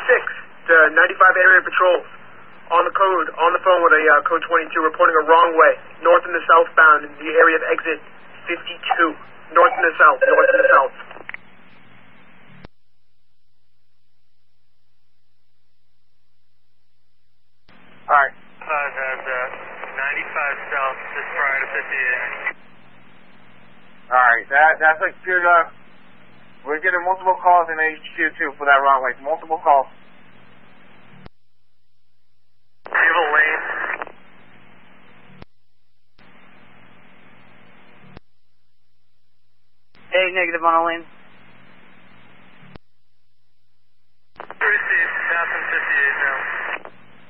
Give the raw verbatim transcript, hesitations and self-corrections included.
six to ninety-five area patrols. On the code, on the phone with a uh, code twenty-two, reporting a wrong way, north and the southbound in the area of exit fifty-two. North and the south, north and the south. Alright. Five has uh, ninety-five south, just prior to fifty-eight. Alright, that, that's a good, uh, we're getting multiple calls in H Q two for that wrong way. Multiple calls. Evil lane. Hey, negative on a lane.